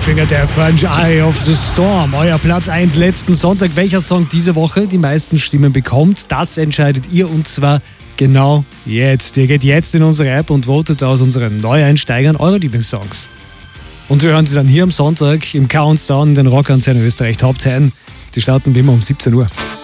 Finger Death Punch, Eye of the Storm. Euer Platz 1 letzten Sonntag. Welcher Song diese Woche die meisten Stimmen bekommt, das entscheidet ihr und zwar genau jetzt. Ihr geht jetzt in unsere App und votet aus unseren Neueinsteigern eure Lieblingssongs. Und wir hören sie dann hier am Sonntag im Countdown in den Rock-Anzeigen Österreich Top 10. Die starten wie immer um 17 Uhr.